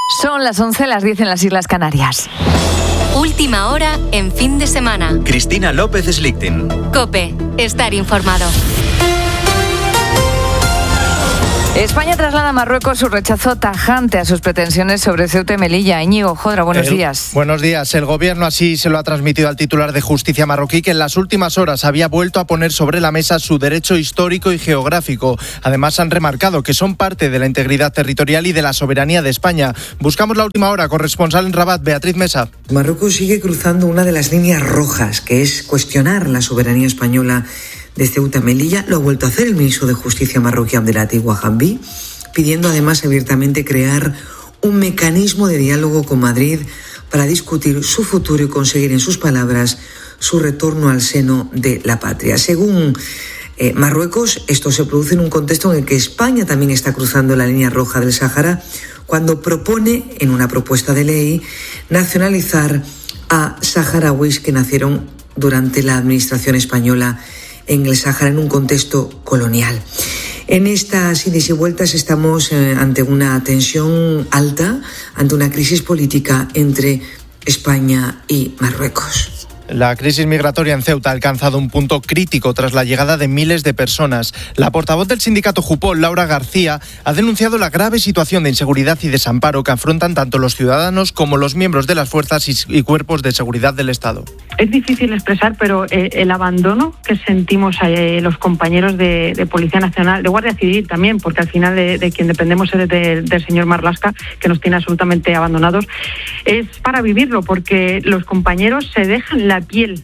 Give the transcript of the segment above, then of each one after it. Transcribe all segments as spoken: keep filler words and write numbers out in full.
Son las once, las diez en las Islas Canarias. Última hora en fin de semana. Cristina López Slichting. COPE. Estar informado. España traslada a Marruecos su rechazo tajante a sus pretensiones sobre Ceuta y Melilla. Íñigo Jodra, buenos el, días. Buenos días. El gobierno así se lo ha transmitido al titular de Justicia marroquí, que en las últimas horas había vuelto a poner sobre la mesa su derecho histórico y geográfico. Además, han remarcado que son parte de la integridad territorial y de la soberanía de España. Buscamos la última hora. Corresponsal en Rabat, Beatriz Mesa. Marruecos sigue cruzando una de las líneas rojas, que es cuestionar la soberanía española de Ceuta y Melilla. Lo ha vuelto a hacer el ministro de Justicia marroquí, Abdelati Ouahabi, pidiendo además abiertamente crear un mecanismo de diálogo con Madrid para discutir su futuro y conseguir, en sus palabras, su retorno al seno de la patria. Según eh, Marruecos, esto se produce en un contexto en el que España también está cruzando la línea roja del Sáhara, cuando propone, en una propuesta de ley, nacionalizar a saharauis que nacieron durante la administración española en el Sáhara, en un contexto colonial. En estas idas y vueltas estamos eh, ante una tensión alta, ante una crisis política entre España y Marruecos. La crisis migratoria en Ceuta ha alcanzado un punto crítico tras la llegada de miles de personas. La portavoz del sindicato Jupol, Laura García, ha denunciado la grave situación de inseguridad y desamparo que afrontan tanto los ciudadanos como los miembros de las fuerzas y cuerpos de seguridad del Estado. Es difícil expresar, pero eh, el abandono que sentimos eh, los compañeros de, de Policía Nacional, de Guardia Civil también, porque al final de, de quien dependemos es de, del señor Marlaska, que nos tiene absolutamente abandonados, es para vivirlo, porque los compañeros se dejan la piel.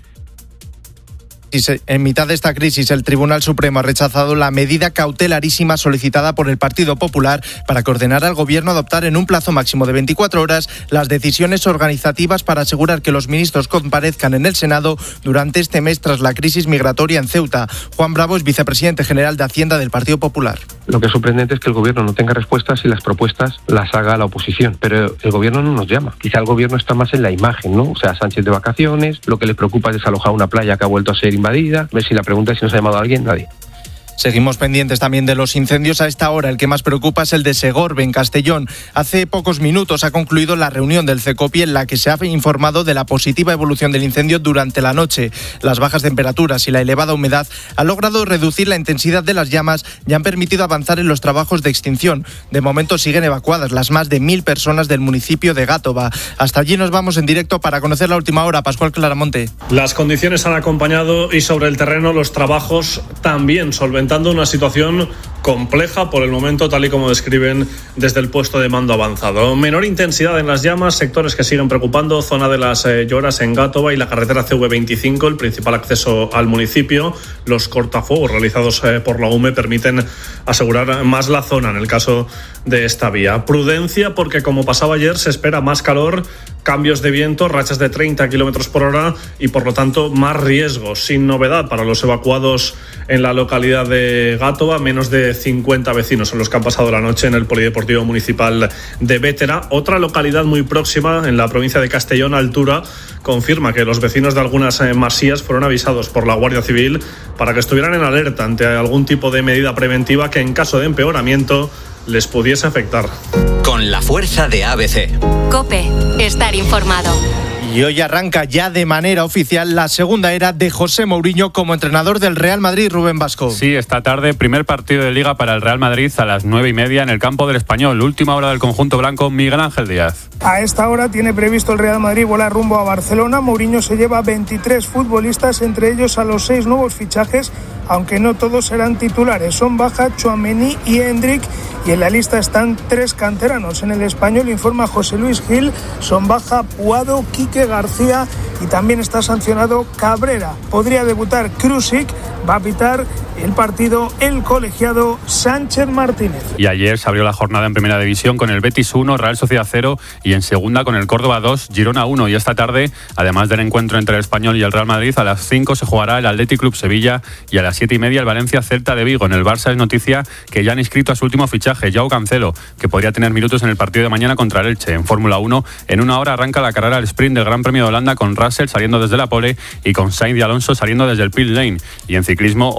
En mitad de esta crisis, el Tribunal Supremo ha rechazado la medida cautelarísima solicitada por el Partido Popular para que ordenara al Gobierno adoptar en un plazo máximo de veinticuatro horas las decisiones organizativas para asegurar que los ministros comparezcan en el Senado durante este mes tras la crisis migratoria en Ceuta. Juan Bravo es vicepresidente general de Hacienda del Partido Popular. Lo que es sorprendente es que el Gobierno no tenga respuestas y las propuestas las haga la oposición, pero el Gobierno no nos llama. Quizá el Gobierno está más en la imagen, ¿no? O sea, Sánchez de vacaciones, lo que le preocupa es desalojar una playa que ha vuelto a ser invadida. Ver si la pregunta es si nos ha llamado a alguien, nadie. Seguimos pendientes también de los incendios a esta hora. El que más preocupa es el de Segorbe, en Castellón. Hace pocos minutos ha concluido la reunión del CECOPI en la que se ha informado de la positiva evolución del incendio durante la noche. Las bajas temperaturas y la elevada humedad han logrado reducir la intensidad de las llamas y han permitido avanzar en los trabajos de extinción. De momento siguen evacuadas las más de mil personas del municipio de Gátova. Hasta allí nos vamos en directo para conocer la última hora. Pascual Claramonte. Las condiciones han acompañado y sobre el terreno los trabajos también solventando una situación compleja por el momento, tal y como describen desde el puesto de mando avanzado. Menor intensidad en las llamas, sectores que siguen preocupando, zona de las eh, Lloras en Gátova y la carretera C V veinticinco, el principal acceso al municipio. Los cortafuegos realizados eh, por la U M E permiten asegurar más la zona en el caso de esta vía. Prudencia porque, como pasaba ayer, se espera más calor, cambios de viento, rachas de treinta kilómetros por hora y, por lo tanto, más riesgos. Sin novedad para los evacuados en la localidad de Gátova, menos de cincuenta vecinos son los que han pasado la noche en el Polideportivo Municipal de Bétera. Otra localidad muy próxima, en la provincia de Castellón, Altura, confirma que los vecinos de algunas masías fueron avisados por la Guardia Civil para que estuvieran en alerta ante algún tipo de medida preventiva que, en caso de empeoramiento, les pudiese afectar. Con la fuerza de A B C. COPE. Estar informado. Y hoy arranca ya de manera oficial la segunda era de José Mourinho como entrenador del Real Madrid. Rubén Vasco. Sí, esta tarde, primer partido de Liga para el Real Madrid a las nueve y media en el campo del Español. Última hora del conjunto blanco, Miguel Ángel Díaz. A esta hora tiene previsto el Real Madrid volar rumbo a Barcelona. Mourinho se lleva veintitrés futbolistas, entre ellos a los seis nuevos fichajes, aunque no todos serán titulares. Son baja Tchouaméni y Hendrik, y en la lista están tres canteranos. En el Español, informa José Luis Gil, son baja Puado, Quique García y también está sancionado Cabrera. Podría debutar Krusik, va a pitar el partido el colegiado Sánchez Martínez. Y ayer se abrió la jornada en Primera División con el Betis uno, Real Sociedad cero, y en Segunda con el Córdoba dos, Girona uno. Y esta tarde, además del encuentro entre el Español y el Real Madrid, a las cinco se jugará el Athletic Club Sevilla y a las siete y media el Valencia Celta de Vigo. En el Barça es noticia que ya han inscrito a su último fichaje, Joao Cancelo, que podría tener minutos en el partido de mañana contra el Elche. En Fórmula uno, en una hora arranca la carrera al sprint del Gran Premio de Holanda con Russell saliendo desde la pole y con Sainz y Alonso saliendo desde el pit lane. Y en ciclismo, hoy día importante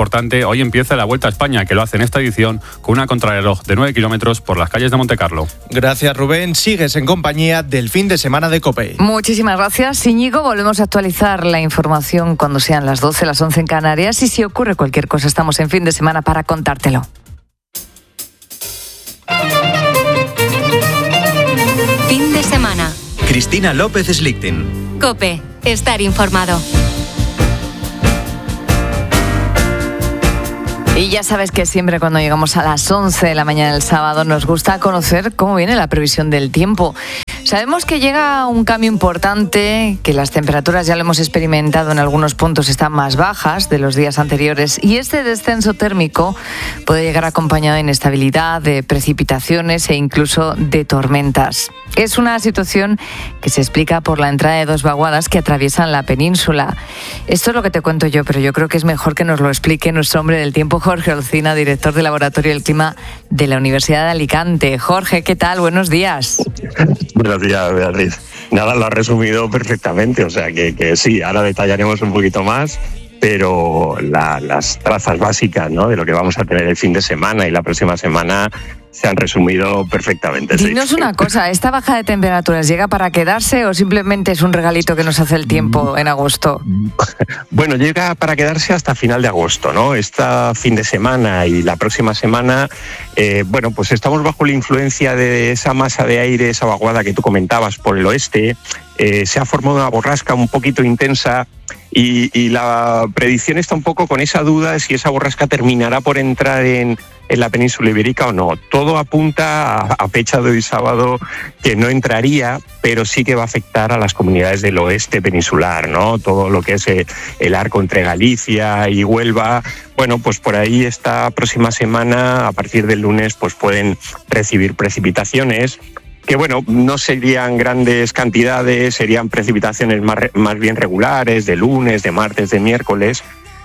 importante, hoy empieza la Vuelta a España, que lo hace en esta edición con una contrarreloj de nueve kilómetros por las calles de Montecarlo. Gracias, Rubén. Sigues en compañía del fin de semana de COPE. Muchísimas gracias, Íñigo. Volvemos a actualizar la información cuando sean las doce, las once en Canarias. Y si ocurre cualquier cosa, estamos en fin de semana para contártelo. Fin de semana. Cristina López Slichting. COPE. Estar informado. Y ya sabes que siempre cuando llegamos a las once de la mañana del sábado nos gusta conocer cómo viene la previsión del tiempo. Sabemos que llega un cambio importante, que las temperaturas ya lo hemos experimentado en algunos puntos, están más bajas de los días anteriores y este descenso térmico puede llegar acompañado de inestabilidad, de precipitaciones e incluso de tormentas. Es una situación que se explica por la entrada de dos vaguadas que atraviesan la península. Esto es lo que te cuento yo, pero yo creo que es mejor que nos lo explique nuestro hombre del tiempo, Jorge Olcina, director del Laboratorio del Clima de la Universidad de Alicante. Jorge, ¿qué tal? Buenos días. Buenos días, Beatriz. Nada, lo has resumido perfectamente, o sea que, que sí, ahora detallaremos un poquito más, pero la, las trazas básicas, ¿no?, de lo que vamos a tener el fin de semana y la próxima semana se han resumido perfectamente. Dinos sí. una cosa, ¿esta baja de temperaturas llega para quedarse o simplemente es un regalito que nos hace el tiempo en agosto? Bueno, llega para quedarse hasta final de agosto, ¿no? Esta fin de semana y la próxima semana, eh, bueno, pues estamos bajo la influencia de esa masa de aire, esa vaguada que tú comentabas por el oeste. Eh, se ha formado una borrasca un poquito intensa y, y la predicción está un poco con esa duda si esa borrasca terminará por entrar en, en la península ibérica o no. Todo apunta a, a fecha de hoy sábado que no entraría, pero sí que va a afectar a las comunidades del oeste peninsular, ¿no? Todo lo que es el, el arco entre Galicia y Huelva. Bueno, pues por ahí esta próxima semana, a partir del lunes, pues pueden recibir precipitaciones que, bueno, no serían grandes cantidades, serían precipitaciones más, más bien regulares, de lunes, de martes, de miércoles,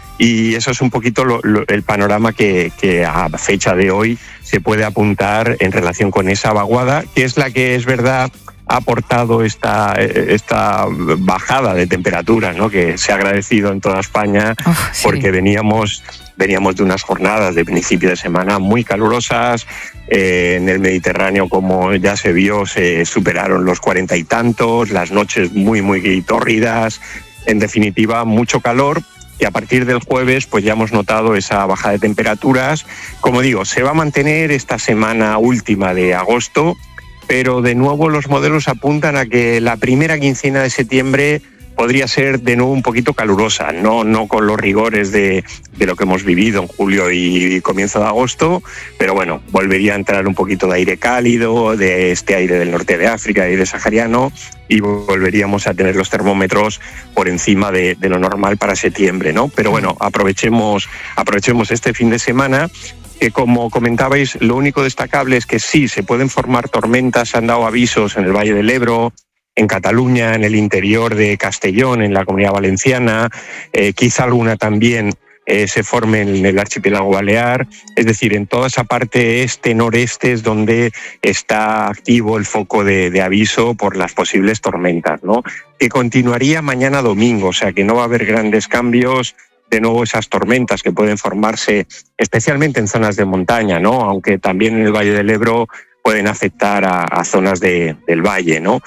y eso es un poquito lo, lo, el panorama que, que a fecha de hoy se puede apuntar en relación con esa vaguada, que es la que, es verdad, ha aportado esta, esta bajada de temperaturas, ¿no?, que se ha agradecido en toda España, oh, sí. porque veníamos... Veníamos de unas jornadas de principio de semana muy calurosas. Eh, en el Mediterráneo, como ya se vio, se superaron los cuarenta y tantos, las noches muy, muy tórridas. En definitiva, mucho calor. Y a partir del jueves, pues ya hemos notado esa baja de temperaturas. Como digo, se va a mantener esta semana última de agosto, pero de nuevo los modelos apuntan a que la primera quincena de septiembre podría ser de nuevo un poquito calurosa, no, no con los rigores de, de lo que hemos vivido en julio y comienzo de agosto, pero bueno, volvería a entrar un poquito de aire cálido, de este aire del norte de África, aire sahariano, y volveríamos a tener los termómetros por encima de, de lo normal para septiembre, ¿no? Pero bueno, aprovechemos, aprovechemos este fin de semana, que como comentabais, lo único destacable es que sí, se pueden formar tormentas, se han dado avisos en el Valle del Ebro, en Cataluña, en el interior de Castellón, en la Comunidad Valenciana, eh, quizá alguna también eh, se forme en el archipiélago balear, es decir, en toda esa parte este-noreste es donde está activo el foco de, de aviso por las posibles tormentas, ¿no?, que continuaría mañana domingo, o sea que no va a haber grandes cambios. De nuevo esas tormentas que pueden formarse especialmente en zonas de montaña, ¿no?, aunque también en el Valle del Ebro pueden afectar a, a zonas de, del valle, ¿no?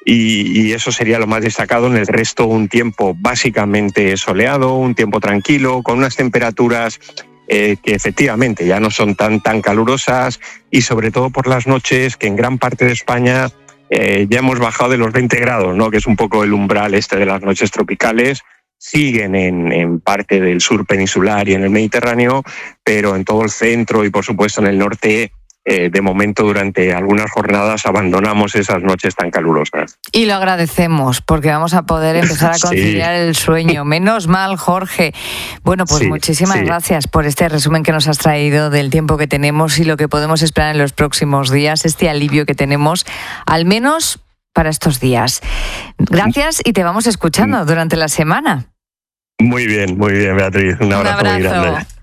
Y, y eso sería lo más destacado. En el resto, un tiempo básicamente soleado, un tiempo tranquilo, con unas temperaturas eh, que efectivamente ya no son tan, tan calurosas, y sobre todo por las noches, que en gran parte de España eh, ya hemos bajado de los veinte grados, ¿no?, que es un poco el umbral este de las noches tropicales. Siguen en, en parte del sur peninsular y en el Mediterráneo, pero en todo el centro y por supuesto en el norte, Eh, de momento durante algunas jornadas abandonamos esas noches tan calurosas. Y lo agradecemos porque vamos a poder empezar a conciliar sí. el sueño. Menos mal, Jorge. Bueno, pues sí, muchísimas sí. gracias por este resumen que nos has traído del tiempo que tenemos y lo que podemos esperar en los próximos días, este alivio que tenemos, al menos para estos días. Gracias y te vamos escuchando durante la semana. Muy bien, muy bien, Beatriz. Un abrazo, Un abrazo. muy grande.